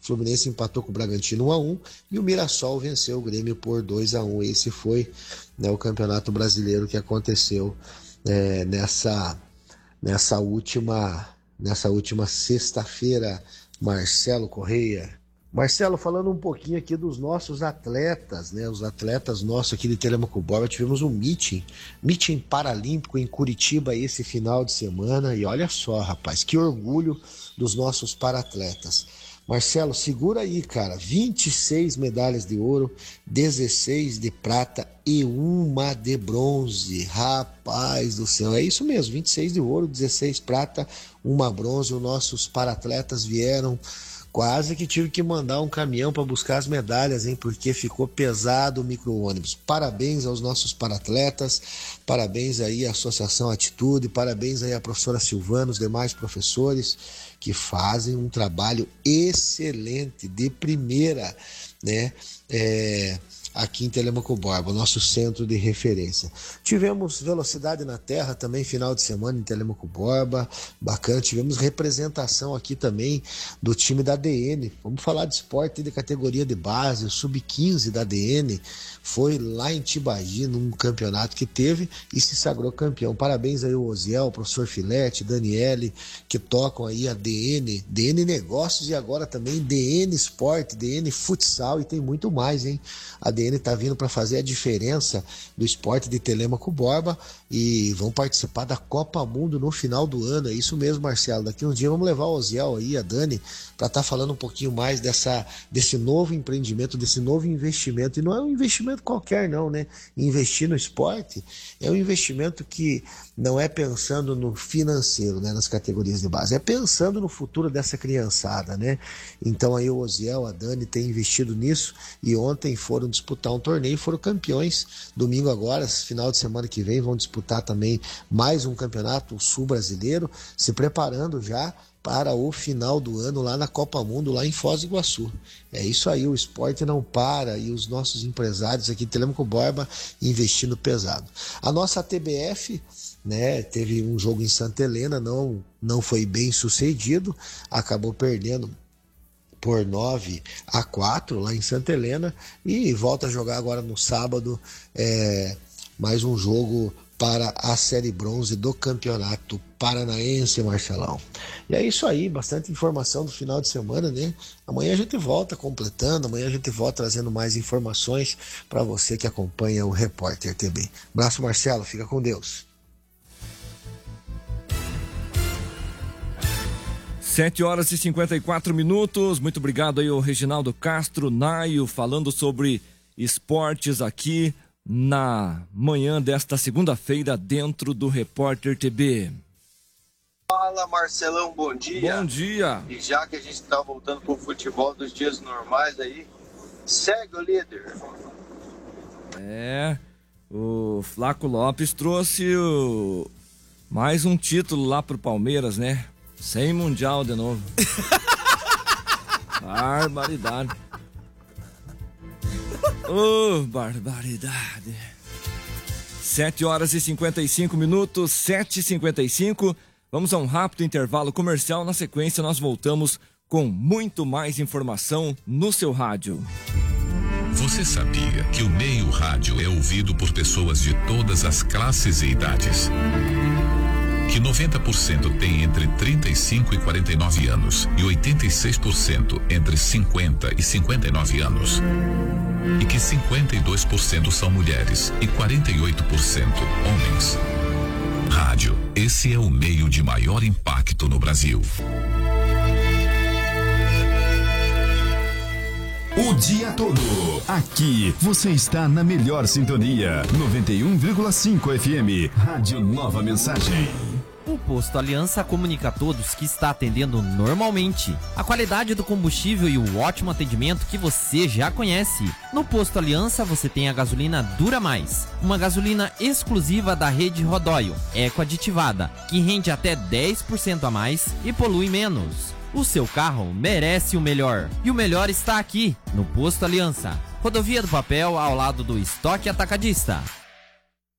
Fluminense empatou com o Bragantino 1-1 e o Mirassol venceu o Grêmio por 2-1. Esse foi, né, o Campeonato Brasileiro que aconteceu nessa última sexta-feira. Marcelo Correia. Marcelo, falando um pouquinho aqui dos nossos atletas, né? Os atletas nossos aqui de Telêmaco Borba, tivemos um meeting paralímpico em Curitiba esse final de semana, e olha só, rapaz, que orgulho dos nossos paratletas. Marcelo, segura aí, cara, 26 medalhas de ouro, 16 de prata e uma de bronze. Rapaz do céu, é isso mesmo, 26 de ouro, 16 prata, uma bronze. Os nossos paratletas vieram, quase que tive que mandar um caminhão para buscar as medalhas, hein? Porque ficou pesado o micro-ônibus. Parabéns aos nossos paratletas, parabéns aí à Associação Atitude, parabéns aí à professora Silvana, os demais professores que fazem um trabalho excelente, de primeira, né? Aqui em Telêmaco Borba, nosso centro de referência. Tivemos velocidade na terra também final de semana em Telêmaco Borba, bacana. Tivemos representação aqui também do time da ADN. Vamos falar de esporte de categoria de base, o sub-15 da ADN foi lá em Tibagi, num campeonato que teve, e se sagrou campeão. Parabéns aí ao Oziel, o professor Filete, Daniele, que tocam aí a DN Negócios, e agora também DN Esporte, DN Futsal, e tem muito mais, hein? A DN está vindo para fazer a diferença do esporte de Telêmaco Borba, e vão participar da Copa Mundo no final do ano. É isso mesmo, Marcelo. Daqui uns dias vamos levar o Oziel aí, a Dani, para estar falando um pouquinho mais desse novo empreendimento, desse novo investimento. E não é um investimento qualquer não, né? Investir no esporte é um investimento que não é pensando no financeiro, né, nas categorias de base, é pensando no futuro dessa criançada, né? Então aí o Oziel, a Dani tem investido nisso, e ontem foram disputar um torneio e foram campeões. Domingo agora, final de semana que vem, vão disputar também mais um campeonato, o Sul Brasileiro, se preparando já para o final do ano lá na Copa Mundo, lá em Foz do Iguaçu. É isso aí, o esporte não para, e os nossos empresários aqui de Telêmaco Borba investindo pesado. A nossa TBF, né, teve um jogo em Santa Helena, não foi bem sucedido, acabou perdendo por 9-4 lá em Santa Helena, e volta a jogar agora no sábado mais um jogo para a Série Bronze do Campeonato Paranaense, Marcelão. E é isso aí, bastante informação do final de semana, né? Amanhã a gente volta completando, amanhã a gente volta trazendo mais informações para você que acompanha o Repórter TV. Abraço, Marcelo, fica com Deus. 7h54. Muito obrigado aí ao Reginaldo Castro, Naio, falando sobre esportes aqui na manhã desta segunda-feira dentro do Repórter TV. Fala, Marcelão, bom dia. Bom dia. E já que a gente está voltando pro futebol dos dias normais aí, segue o líder. O Flaco Lopes trouxe mais um título lá pro Palmeiras, né? Sem Mundial de novo. Barbaridade. Barbaridade. 7h55, 7h55. Vamos a um rápido intervalo comercial. Na sequência, nós voltamos com muito mais informação no seu rádio. Você sabia que o meio rádio é ouvido por pessoas de todas as classes e idades? Que 90% tem entre 35 e 49 anos e 86% entre 50 e 59 anos. E que 52% são mulheres e 48% homens. Rádio, esse é o meio de maior impacto no Brasil. O dia todo. Aqui você está na melhor sintonia. 91,5 FM. Rádio Nova Mensagem. O Posto Aliança comunica a todos que está atendendo normalmente. A qualidade do combustível e o ótimo atendimento que você já conhece. No Posto Aliança você tem a gasolina Dura Mais, uma gasolina exclusiva da rede Rodóio, eco-aditivada, que rende até 10% a mais e polui menos. O seu carro merece o melhor. E o melhor está aqui, no Posto Aliança. Rodovia do Papel, ao lado do Estoque Atacadista.